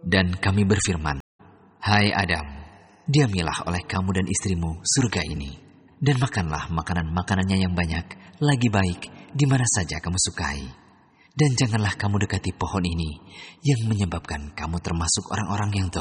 Dan kami berfirman, "Hai Adam, diamilah oleh kamu dan istrimu surga ini, dan makanlah makanan-makanannya yang banyak, lagi baik, di mana saja kamu sukai. Dan janganlah kamu dekati pohon ini, yang menyebabkan kamu termasuk orang-orang yang